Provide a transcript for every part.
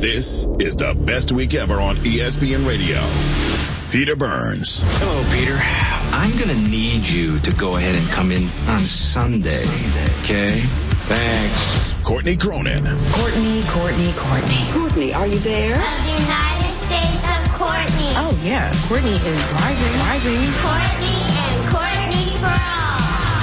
This is the best week ever on ESPN Radio. Peter Burns. Hello, Peter. I'm going to need you to go ahead and come in on Sunday. Okay? Thanks. Courtney Cronin. Courtney. Courtney, are you there? Of the United States of Courtney. Oh, yeah. Courtney is driving. Courtney and Courtney for all.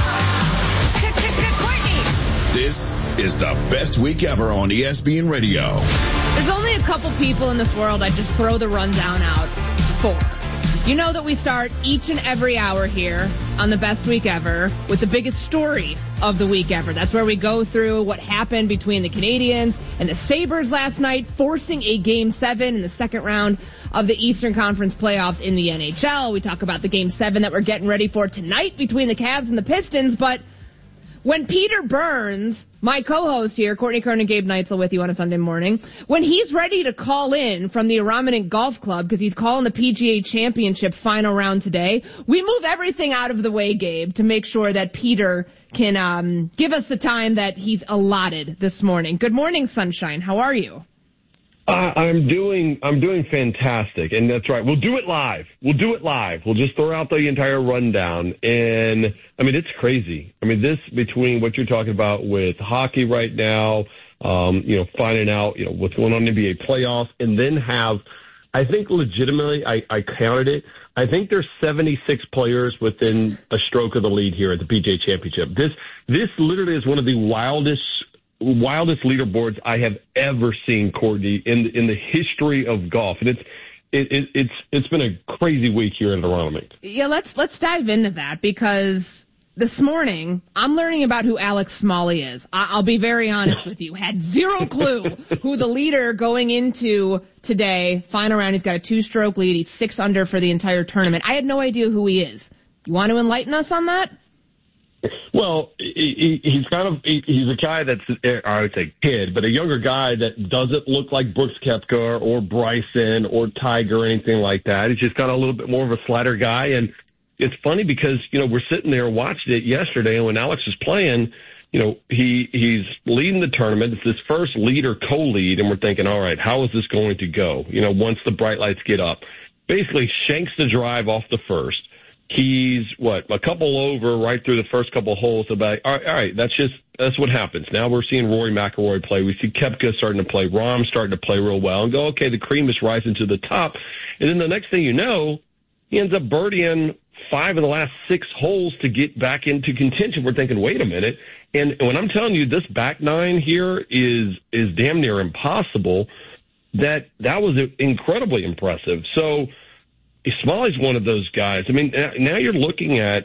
Courtney! This is the best week ever on ESPN Radio. There's only a couple people in this world I just throw the rundown out for. You know that we start each and every hour here on the best week ever with the biggest story of the week ever. That's where we go through what happened between the Canadians and the Sabres last night, forcing a Game 7 in the second round of the Eastern Conference playoffs in the NHL. We talk about the Game 7 that we're getting ready for tonight between the Cavs and the Pistons, but when Peter Burns, my co-host here, Courtney Cronin, Gabe Neitzel with you on a Sunday morning, when he's ready to call in from the Araminant Golf Club because he's calling the PGA Championship final round today, we move everything out of the way, Gabe, to make sure that Peter can give us the time that he's allotted this morning. Good morning, Sunshine. How are you? I'm doing fantastic, and that's right. We'll do it live. We'll just throw out the entire rundown, and I mean it's crazy. I mean this between what you're talking about with hockey right now, finding out what's going on in the NBA playoffs, and then I think legitimately I counted it. I think there's 76 players within a stroke of the lead here at the PGA Championship. This literally is one of the wildest leaderboards I have ever seen, Courtney, in the history of golf, and it's been a crazy week here in Toronto. Yeah, let's dive into that because this morning I'm learning about who Alex Smalley is. I'll be very honest with you, had zero clue who the leader going into today final round. He's got a 2-stroke lead. He's 6 under for the entire tournament. I had no idea who he is. You want to enlighten us on that? Well, he's a guy that's, I would say kid, but a younger guy that doesn't look like Brooks Koepka or Bryson or Tiger or anything like that. He's just got a little bit more of a flatter guy. And it's funny because, we're sitting there watching it yesterday, and when Alex was playing, he's leading the tournament. It's his first lead or co-lead, and we're thinking, all right, how is this going to go? Once the bright lights get up. Basically shanks the drive off the first. He's a couple over right through the first couple holes. About all right, that's what happens. Now we're seeing Rory McIlroy play. We see Koepka starting to play. Rahm starting to play real well, and go, okay, the cream is rising to the top. And then the next thing you know, he ends up birdieing 5 of the last 6 holes to get back into contention. We're thinking, wait a minute. And when I'm telling you this back 9 here is damn near impossible, that was incredibly impressive. So Smalley's one of those guys. I mean, now you're looking at,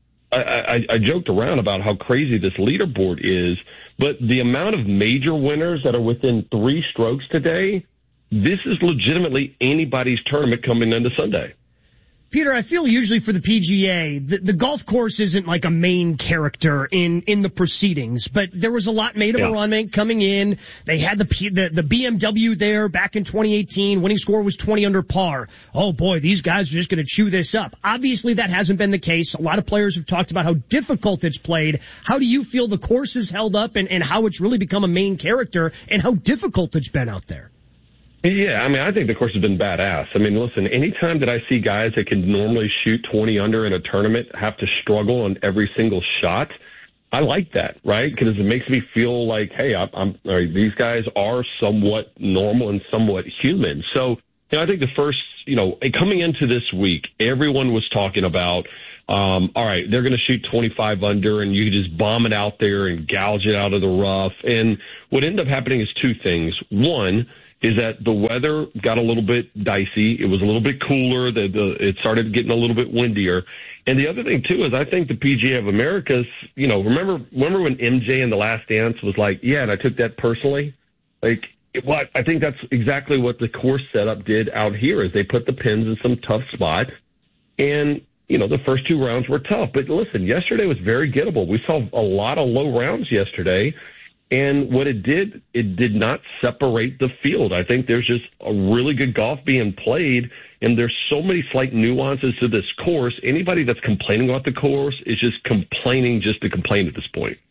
I joked around about how crazy this leaderboard is, but the amount of major winners that are within 3 strokes today, this is legitimately anybody's tournament coming into Sunday. Peter, I feel usually for the PGA, the golf course isn't like a main character in the proceedings, but there was a lot made of Araminant coming in. They had the BMW there back in 2018. Winning score was 20 under par. Oh boy, these guys are just going to chew this up. Obviously that hasn't been the case. A lot of players have talked about how difficult it's played. How do you feel the course has held up and how it's really become a main character and how difficult it's been out there? Yeah, I mean, I think the course has been badass. I mean, listen, anytime that I see guys that can normally shoot 20 under in a tournament have to struggle on every single shot, I like that, right? Because it makes me feel like, hey, these guys are somewhat normal and somewhat human. So, I think the first, coming into this week, everyone was talking about, all right, they're going to shoot 25 under and you just bomb it out there and gouge it out of the rough. And what ended up happening is 2 things. One is that the weather got a little bit dicey. It was a little bit cooler. It started getting a little bit windier. And the other thing, too, is I think the PGA of America's, remember when MJ in The Last Dance was like, yeah, and I took that personally? I think that's exactly what the course setup did out here is they put the pins in some tough spots. And, the first 2 rounds were tough. But listen, yesterday was very gettable. We saw a lot of low rounds yesterday. And what it did not separate the field. I think there's just a really good golf being played, and there's so many slight nuances to this course. Anybody that's complaining about the course is just complaining just to complain at this point.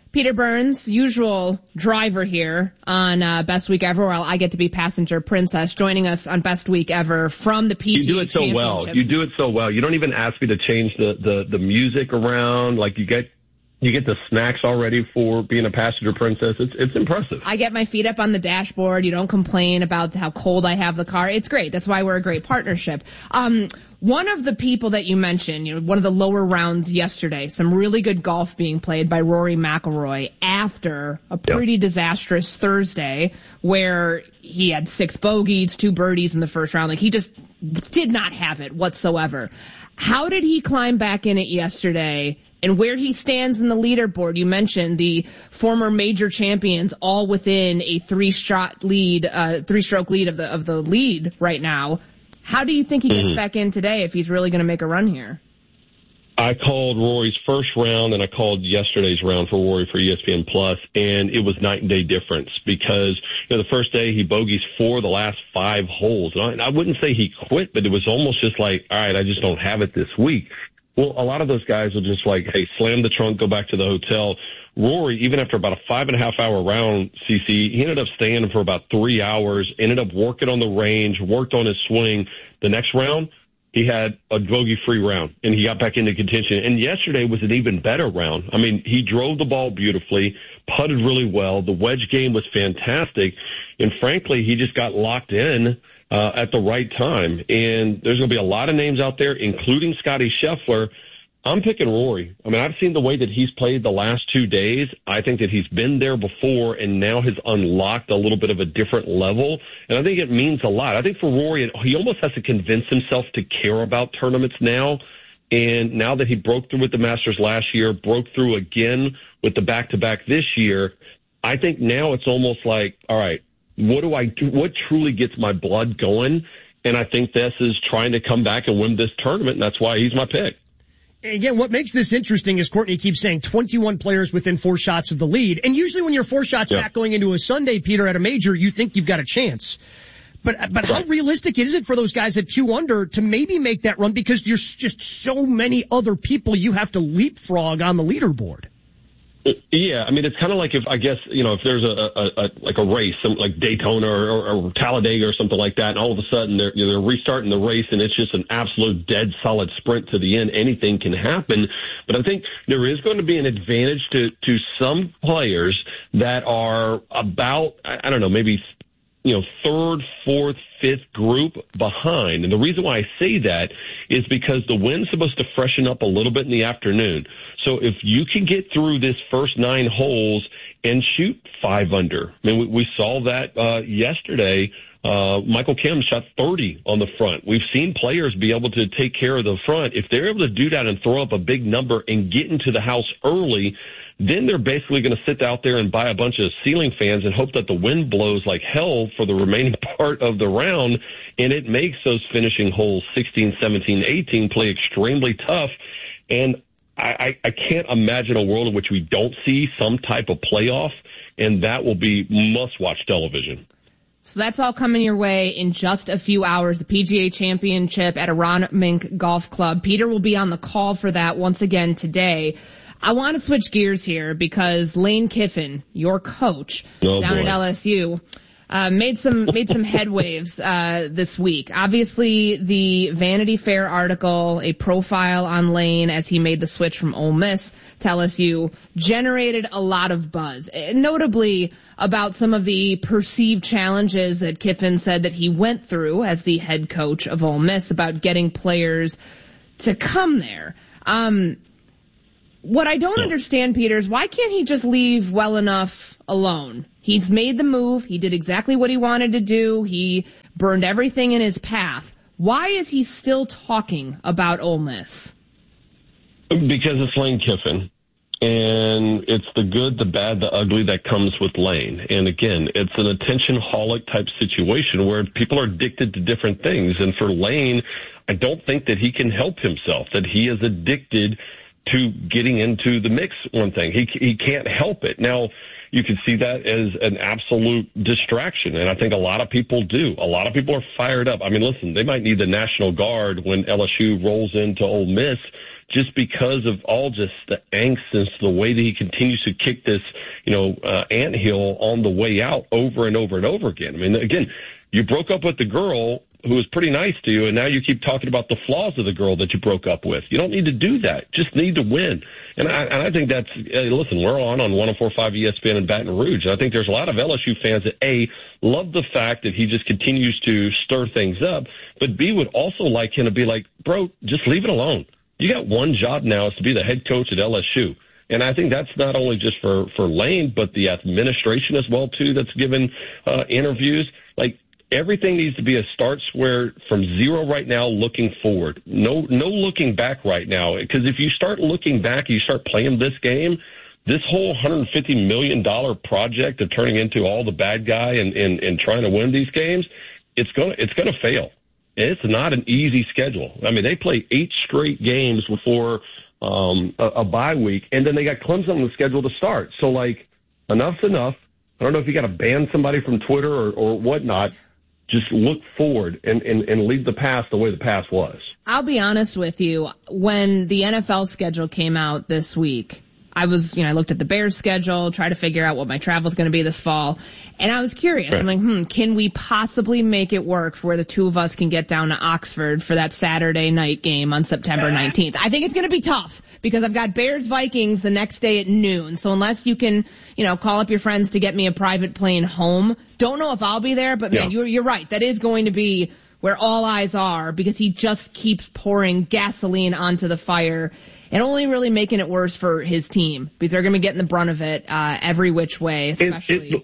Peter Burns, usual driver here on Best Week Ever, while I get to be passenger princess, joining us on Best Week Ever from the PGA You do it so Championship. well. You do it so well. You don't even ask me to change the music around. Like you get the snacks already for being a passenger princess. It's impressive. I get my feet up on the dashboard. You don't complain about how cold I have the car. It's great. That's why we're a great partnership. One of the people that you mentioned, one of the lower rounds yesterday, some really good golf being played by Rory McIlroy after a pretty disastrous Thursday where he had 6 bogeys, 2 birdies in the first round. Like he just did not have it whatsoever. How did he climb back in it yesterday? And where he stands in the leaderboard, you mentioned the former major champions all within a 3-stroke lead of the lead right now. How do you think he gets back in today if he's really going to make a run here? I called Rory's first round and I called yesterday's round for Rory for ESPN Plus, and it was night and day difference because the first day he bogeys 4 the last 5 holes. And I wouldn't say he quit, but it was almost just like, all right, I just don't have it this week. Well, a lot of those guys will just like, hey, slam the trunk, go back to the hotel. Rory, even after about a 5.5 hour round, CC, he ended up staying for about 3 hours, ended up working on the range, worked on his swing. The next round, he had a bogey-free round, and he got back into contention. And yesterday was an even better round. I mean, he drove the ball beautifully, putted really well. The wedge game was fantastic. And frankly, he just got locked in at the right time. And there's going to be a lot of names out there, including Scotty Scheffler. I'm picking Rory. I mean, I've seen the way that he's played the last 2 days. I think that he's been there before and now has unlocked a little bit of a different level. And I think it means a lot. I think for Rory, he almost has to convince himself to care about tournaments now. And now that he broke through with the Masters last year, broke through again with the back-to-back this year, I think now it's almost like, all right, what do I do? What truly gets my blood going? And I think this is trying to come back and win this tournament, and that's why he's my pick. Again, what makes this interesting is Courtney keeps saying 21 players within 4 shots of the lead. And usually when you're 4 shots back going into a Sunday, Peter, at a major, you think you've got a chance. But how realistic is it for those guys at 2 under to maybe make that run because there's just so many other people you have to leapfrog on the leaderboard? Yeah, I mean, it's kind of like if there's a race, like Daytona or Talladega or something like that, and all of a sudden they're restarting the race and it's just an absolute dead solid sprint to the end. Anything can happen, but I think there is going to be an advantage to some players that are about, I don't know, maybe 3rd, 4th, 5th group behind. And the reason why I say that is because the wind's supposed to freshen up a little bit in the afternoon. So if you can get through this first 9 holes and shoot 5 under, I mean, we saw that yesterday. Michael Kim shot 30 on the front. We've seen players be able to take care of the front. If they're able to do that and throw up a big number and get into the house early, then they're basically going to sit out there and buy a bunch of ceiling fans and hope that the wind blows like hell for the remaining part of the round, and it makes those finishing holes 16, 17, 18 play extremely tough. And I can't imagine a world in which we don't see some type of playoff, and that will be must-watch television. So that's all coming your way in just a few hours. The PGA Championship at Aron Mink Golf Club. Peter will be on the call for that once again today. I want to switch gears here because Lane Kiffin, your coach down at LSU, made some headwaves this week. Obviously, the Vanity Fair article, a profile on Lane as he made the switch from Ole Miss to LSU, generated a lot of buzz, notably about some of the perceived challenges that Kiffin said that he went through as the head coach of Ole Miss about getting players to come there. What I don't understand, Peter, is why can't he just leave well enough alone? He's made the move. He did exactly what he wanted to do. He burned everything in his path. Why is he still talking about Ole Miss? Because it's Lane Kiffin. And it's the good, the bad, the ugly that comes with Lane. And again, it's an attention-holic type situation where people are addicted to different things. And for Lane, I don't think that he can help himself, that he is addicted to getting into the mix, one thing. He can't help it. Now, you can see that as an absolute distraction. And I think a lot of people do. A lot of people are fired up. I mean, listen, they might need the National Guard when LSU rolls into Ole Miss, just because of all just the angst and the way that he continues to kick this, anthill on the way out over and over and over again. I mean, again, you broke up with the girl who was pretty nice to you, and now you keep talking about the flaws of the girl that you broke up with. You don't need to do that. Just need to win. And I think that's, listen, we're on 104.5 ESPN in Baton Rouge. And I think there's a lot of LSU fans that, A, love the fact that he just continues to stir things up, but B, would also like him to be like, bro, just leave it alone. You got one job now, is to be the head coach at LSU. And I think that's not only just for Lane, but the administration as well, too, that's given interviews. Like, everything needs to be a start square from zero right now, looking forward. No looking back right now. Because if you start looking back, you start playing this game, this whole $150 million project of turning into all the bad guy and trying to win these games, it's gonna fail. It's not an easy schedule. I mean, they play 8 straight games before a bye week, and then they got Clemson on the schedule to start. So, enough's enough. I don't know if you got to ban somebody from Twitter or whatnot. Just look forward and leave the past the way the past was. I'll be honest with you. When the NFL schedule came out this week, I looked at the Bears schedule, tried to figure out what my travel's going to be this fall, and I was curious. Right. I'm like, can we possibly make it work for where the two of us can get down to Oxford for that Saturday night game on September 19th? I think it's going to be tough because I've got Bears-Vikings the next day at noon. So unless you can, call up your friends to get me a private plane home, don't know if I'll be there, but man, you're right. That is going to be where all eyes are because he just keeps pouring gasoline onto the fire and only really making it worse for his team because they're going to be getting the brunt of it every which way, especially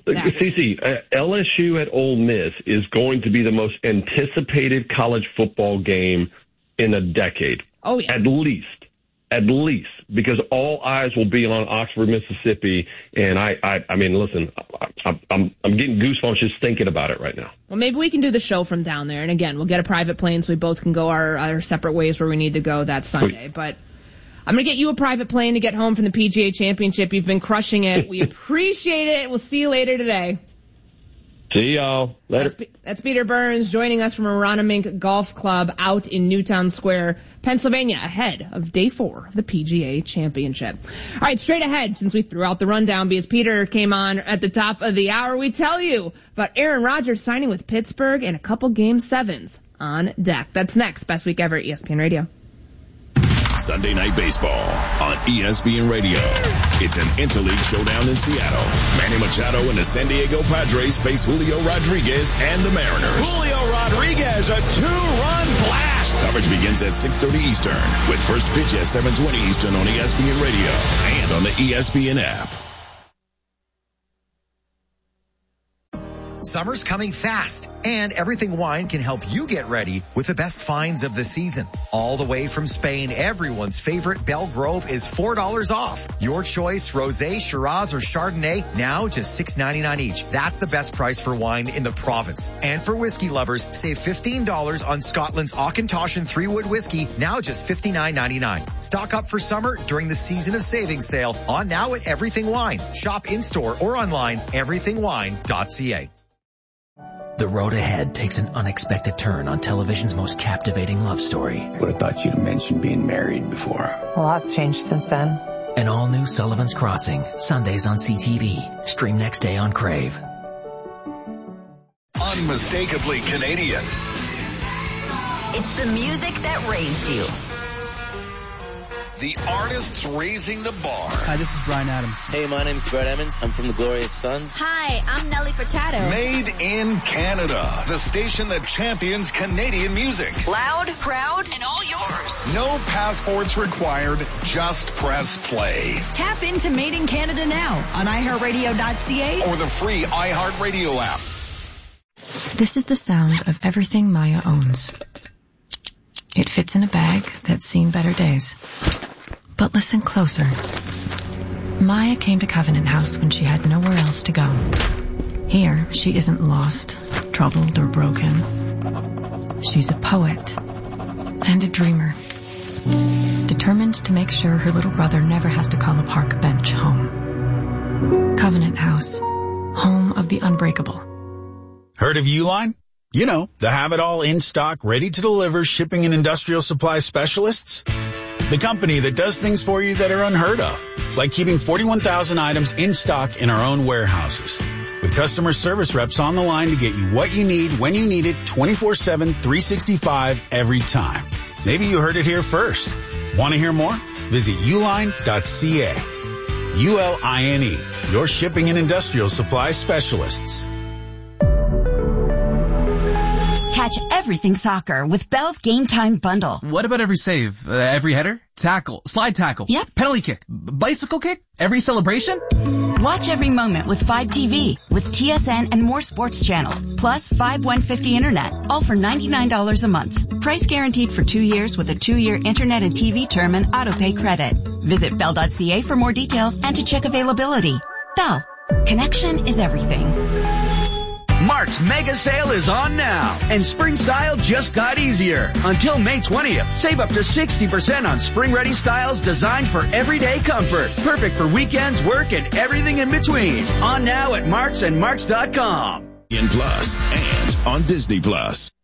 LSU at Ole Miss is going to be the most anticipated college football game in a decade. Oh, yeah. At least, because all eyes will be on Oxford, Mississippi, and I mean, listen, I'm getting goosebumps just thinking about it right now. Well, maybe we can do the show from down there, and again, we'll get a private plane so we both can go our separate ways where we need to go that Sunday. But I'm going to get you a private plane to get home from the PGA Championship. You've been crushing it. We appreciate it. We'll see you later today. See y'all later. That's Peter Burns joining us from Aronimink Golf Club out in Newtown Square, Pennsylvania, ahead of day 4 of the PGA Championship. All right, straight ahead, since we threw out the rundown because Peter came on at the top of the hour, we tell you about Aaron Rodgers signing with Pittsburgh and a couple Game 7s on deck. That's next. Best week ever at ESPN Radio. Sunday Night Baseball on ESPN Radio. It's an interleague showdown in Seattle. Manny Machado and the San Diego Padres face Julio Rodriguez and the Mariners. Julio Rodriguez, a 2-run blast. Coverage begins at 6:30 Eastern with first pitch at 7:20 Eastern on ESPN Radio and on the ESPN app. Summer's coming fast, and Everything Wine can help you get ready with the best finds of the season. All the way from Spain, everyone's favorite Belgrove is $4 off. Your choice, Rosé, Shiraz, or Chardonnay, now just $6.99 each. That's the best price for wine in the province. And for whiskey lovers, save $15 on Scotland's Auchentoshan 3-Wood whiskey, now just $59.99. Stock up for summer during the Season of Savings sale on now at Everything Wine. Shop in-store or online, everythingwine.ca. The road ahead takes an unexpected turn on television's most captivating love story. Would have thought you'd have mentioned being married before. A lot's changed since then. An all-new Sullivan's Crossing, Sundays on CTV. Stream next day on Crave. Unmistakably Canadian. It's the music that raised you. The artists raising the bar. Hi, this is Bryan Adams. Hey, my name's Brett Emmons. I'm from the Glorious Sons. Hi, I'm Nelly Furtado. Made in Canada. The station that champions Canadian music. Loud, proud, and all yours. No passports required. Just press play. Tap into Made in Canada now on iHeartRadio.ca or the free iHeartRadio app. This is the sound of everything Maya owns. It fits in a bag that's seen better days. But listen closer. Maya came to Covenant House when she had nowhere else to go. Here, she isn't lost, troubled, or broken. She's a poet and a dreamer, determined to make sure her little brother never has to call a park bench home. Covenant House, home of the unbreakable. Heard of Uline? You know, the have-it-all in stock, ready to deliver shipping and industrial supply specialists. The company that does things for you that are unheard of, like keeping 41,000 items in stock in our own warehouses. With customer service reps on the line to get you what you need when you need it 24/7, 365 every time. Maybe you heard it here first. Want to hear more? Visit uline.ca. ULINE, your shipping and industrial supply specialists. Catch everything soccer with Bell's Game Time Bundle. What about every save? Every header? Tackle? Slide tackle? Yep. Penalty kick? Bicycle kick? Every celebration? Watch every moment with 5TV, with TSN and more sports channels, plus 5150 internet, all for $99 a month. Price guaranteed for 2 years with a 2-year internet and TV term and autopay credit. Visit Bell.ca for more details and to check availability. Bell. Connection is everything. Mark's mega sale is on now, and spring style just got easier. Until May 20th, save up to 60% on spring-ready styles designed for everyday comfort. Perfect for weekends, work, and everything in between. On now at Marks and Marks.com. In Plus and on Disney Plus.